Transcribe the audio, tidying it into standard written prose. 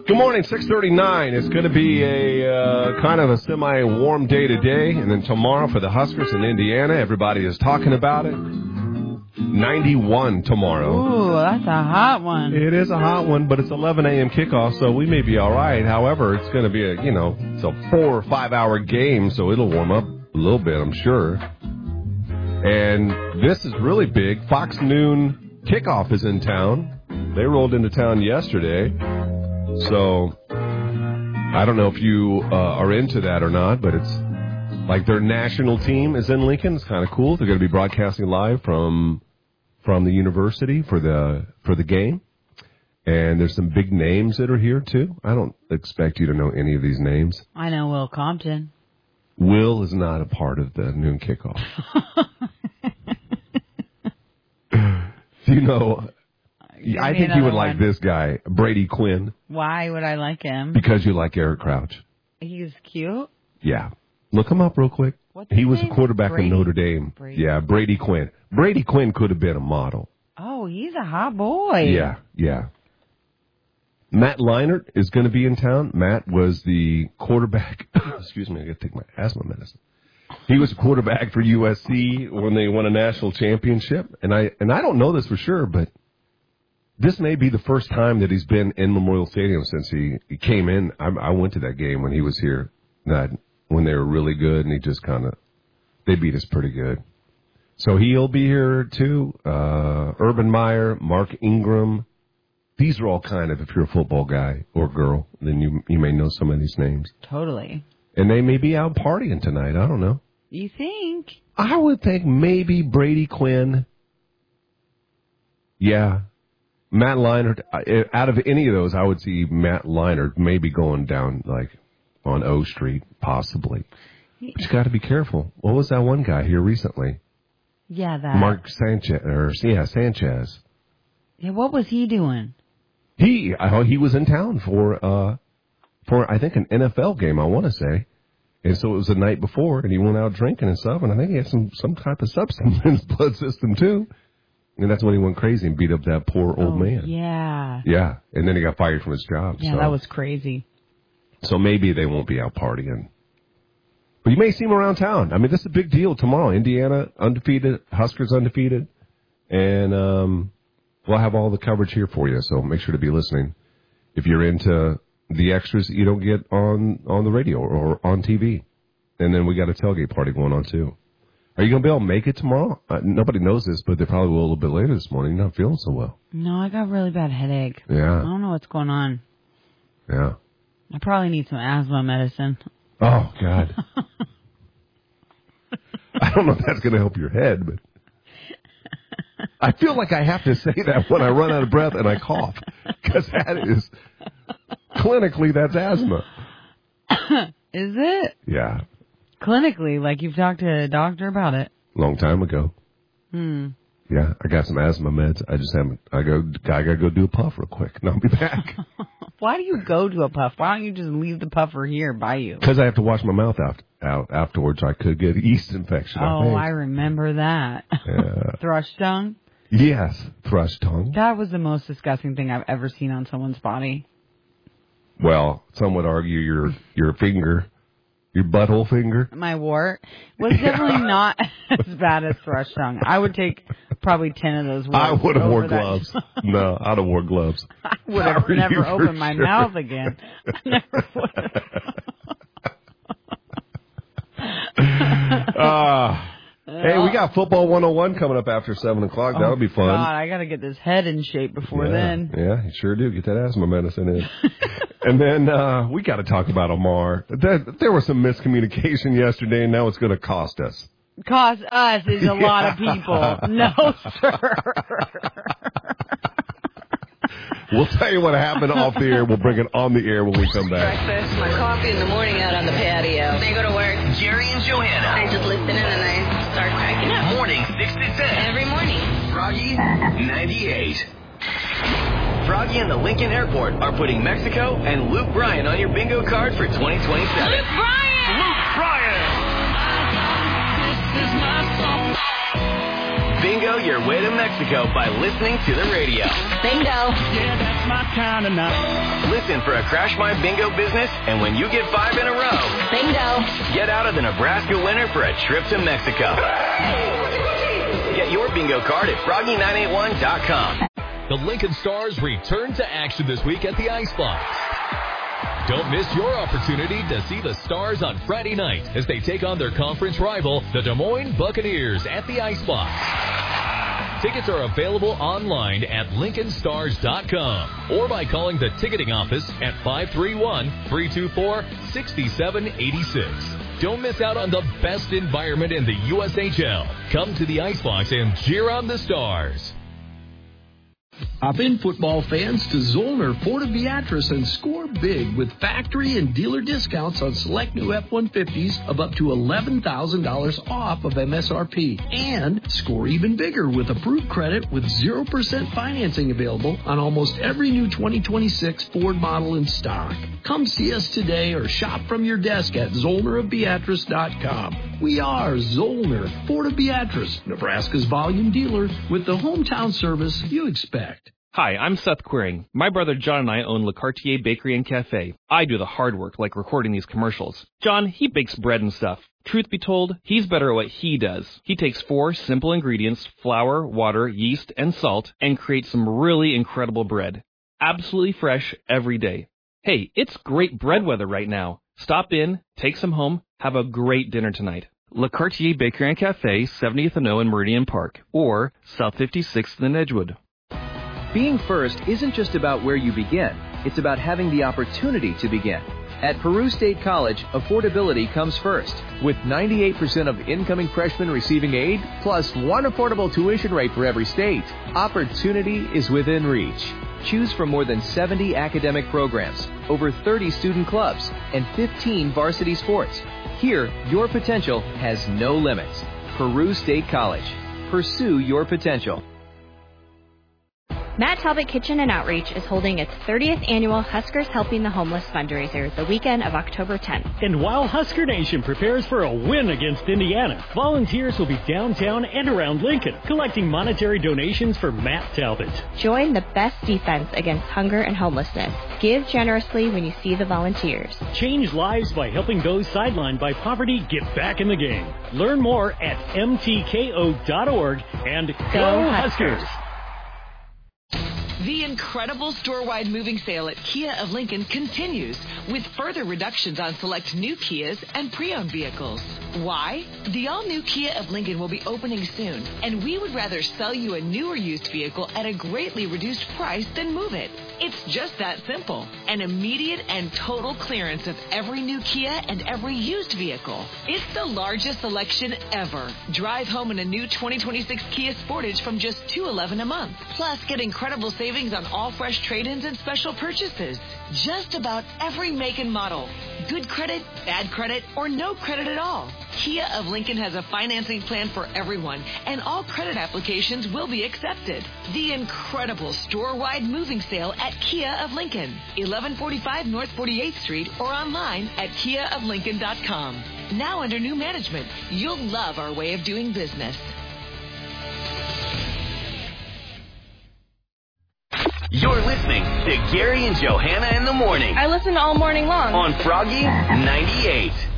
Good morning, 6:39. It's going to be a kind of a semi-warm day today, and then tomorrow for the Huskers in Indiana. Everybody is talking about it. 91 tomorrow. Ooh, that's a hot one. It is a hot one, but it's 11 a.m. kickoff, so we may be all right. However, it's going to be it's a 4 or 5 hour game, so it'll warm up a little bit, I'm sure. And this is really big. Fox Noon Kickoff is in town. They rolled into town yesterday. So, I don't know if you are into that or not, but it's like their national team is in Lincoln. It's kind of cool. They're going to be broadcasting live from the university for the game. And there's some big names that are here, too. I don't expect you to know any of these names. I know Will Compton. Will is not a part of the noon kickoff. Do you know... I think you would like this guy, Brady Quinn. Why would I like him? Because you like Eric Crouch. He's cute? Yeah. Look him up real quick. He was a quarterback in Notre Dame. Yeah, Brady Quinn. Brady Quinn could have been a model. Oh, he's a hot boy. Yeah. Matt Leinart is going to be in town. Matt was the quarterback. Excuse me, I got to take my asthma medicine. He was a quarterback for USC when they won a national championship. And I don't know this for sure, but this may be the first time that he's been in Memorial Stadium since he came in. I went to that game when he was here, when they were really good, and he just they beat us pretty good. So he'll be here too. Urban Meyer, Mark Ingram. These are all if you're a football guy or girl, then you may know some of these names. Totally. And they may be out partying tonight. I don't know. You think? I would think maybe Brady Quinn. Yeah. Matt Leinart, out of any of those, I would see Matt Leinart maybe going down on O Street, possibly. But you got to be careful. What was that one guy here recently? Yeah, that. Mark Sanchez. Sanchez. Yeah, what was he doing? He was in town for I think an NFL game, I want to say. And so it was the night before, and he went out drinking and stuff, and I think he had some type of substance in his blood system too. And that's when he went crazy and beat up that poor old man. Yeah. Yeah. And then he got fired from his job. Yeah, that was crazy. So maybe they won't be out partying. But you may see him around town. I mean, this is a big deal tomorrow. Indiana undefeated, Huskers undefeated. And we'll have all the coverage here for you. So make sure to be listening. If you're into the extras that you don't get on the radio or on TV. And then we got a tailgate party going on, too. Are you going to be able to make it tomorrow? Nobody knows this, but they probably will a little bit later this morning. You're not feeling so well. No, I got a really bad headache. Yeah. I don't know what's going on. Yeah. I probably need some asthma medicine. Oh, God. I don't know if that's going to help your head, but I feel like I have to say that when I run out of breath and I cough, because that is, clinically, that's asthma. Is it? Yeah. Clinically, like you've talked to a doctor about it? Long time ago. Yeah, I got some asthma meds. I gotta go do a puff real quick, and I'll be back. Why do you go to a puff? Why don't you just leave the puffer here by you? Because I have to wash my mouth out afterwards. I could get yeast infection. I remember that. Yeah. Thrush tongue? Yes, thrush tongue. That was the most disgusting thing I've ever seen on someone's body. Well, some would argue your finger. Your butthole finger? My wart was definitely not as bad as thrush tongue. I would take probably 10 of those warts. I would have worn gloves. No, I'd have worn gloves. I would have never opened my mouth again. I never would have. Hey, we got Football 101 coming up after 7 o'clock. That'll be fun. God, I got to get this head in shape before then. Yeah, you sure do. Get that asthma medicine in. And then we got to talk about Amar. There was some miscommunication yesterday, and now it's going to cost us. Cost us is a lot of people. No, sir. We'll tell you what happened off the air. We'll bring it on the air when we come back. Breakfast, my coffee in the morning out on the patio. They go to work. Jerry and Johanna. I just listen in and I start cracking up. Morning 6 to 10. Every morning. Froggy 98. Froggy and the Lincoln Airport are putting Mexico and Luke Bryan on your bingo card for 2027. Luke Bryan! Luke Bryan! This is my song. Bingo your way to Mexico by listening to the radio. Bingo. Yeah, that's my kind of night. Listen for a Crash My Bingo business, and when you get 5 in a row, Bingo. get out of the Nebraska winner for a trip to Mexico. Get your bingo card at froggy981.com. The Lincoln Stars return to action this week at the Icebox. Don't miss your opportunity to see the Stars on Friday night as they take on their conference rival, the Des Moines Buccaneers, at the Icebox. Tickets are available online at LincolnStars.com or by calling the ticketing office at 531-324-6786. Don't miss out on the best environment in the USHL. Come to the Icebox and cheer on the Stars. Hop in, football fans, to Zollner Ford Beatrice and score big with factory and dealer discounts on select new F-150s of up to $11,000 off of MSRP. And score even bigger with approved credit with 0% financing available on almost every new 2026 Ford model in stock. Come see us today or shop from your desk at ZollnerofBeatrice.com. We are Zollner Ford Beatrice, Nebraska's volume dealer with the hometown service you expect. Hi, I'm Seth Quiring. My brother John and I own Le Cartier Bakery and Cafe. I do the hard work, like recording these commercials. John, he bakes bread and stuff. Truth be told, he's better at what he does. He takes 4 simple ingredients, flour, water, yeast, and salt, and creates some really incredible bread. Absolutely fresh every day. Hey, it's great bread weather right now. Stop in, take some home, have a great dinner tonight. Le Cartier Bakery and Cafe, 70th and O in Meridian Park, or South 56th in Edgewood. Being first isn't just about where you begin. It's about having the opportunity to begin. At Peru State College, affordability comes first. With 98% of incoming freshmen receiving aid, plus one affordable tuition rate for every state, opportunity is within reach. Choose from more than 70 academic programs, over 30 student clubs, and 15 varsity sports. Here, your potential has no limits. Peru State College. Pursue your potential. Matt Talbot Kitchen and Outreach is holding its 30th annual Huskers Helping the Homeless fundraiser the weekend of October 10th. And while Husker Nation prepares for a win against Indiana, volunteers will be downtown and around Lincoln, collecting monetary donations for Matt Talbot. Join the best defense against hunger and homelessness. Give generously when you see the volunteers. Change lives by helping those sidelined by poverty get back in the game. Learn more at mtko.org and go Huskers! The incredible store-wide moving sale at Kia of Lincoln continues with further reductions on select new Kias and pre-owned vehicles. Why? The all-new Kia of Lincoln will be opening soon, and we would rather sell you a new or used vehicle at a greatly reduced price than move it. It's just that simple. An immediate and total clearance of every new Kia and every used vehicle. It's the largest selection ever. Drive home in a new 2026 Kia Sportage from just $211 a month. Plus, get incredible savings on all fresh trade-ins and special purchases. Just about every make and model. Good credit, bad credit, or no credit at all. Kia of Lincoln has a financing plan for everyone, and all credit applications will be accepted. The incredible store-wide moving sale at Kia of Lincoln, 1145 North 48th Street, or online at kiaoflincoln.com. Now under new management, you'll love our way of doing business. You're listening to Gary and Johanna in the morning. I listen all morning long. On Froggy 98.